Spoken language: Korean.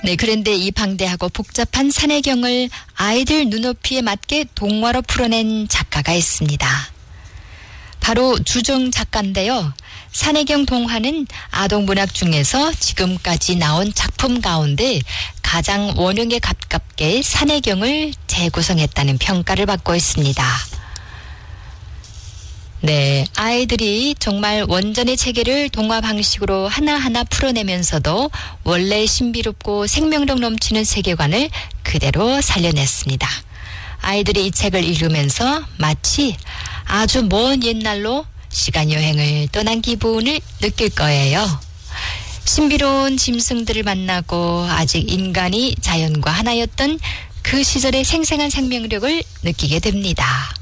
네, 그런데 이 방대하고 복잡한 산해경을 아이들 눈높이에 맞게 동화로 풀어낸 작가가 있습니다. 바로 주정 작가인데요. 산해경 동화는 아동문학 중에서 지금까지 나온 작품 가운데 가장 원형에 가깝게 산해경을 재구성했다는 평가를 받고 있습니다. 네, 아이들이 정말 원전의 체계를 동화 방식으로 하나하나 풀어내면서도 원래 신비롭고 생명력 넘치는 세계관을 그대로 살려냈습니다. 아이들이 이 책을 읽으면서 마치 아주 먼 옛날로 시간 여행을 떠난 기분을 느낄 거예요. 신비로운 짐승들을 만나고 아직 인간이 자연과 하나였던 그 시절의 생생한 생명력을 느끼게 됩니다.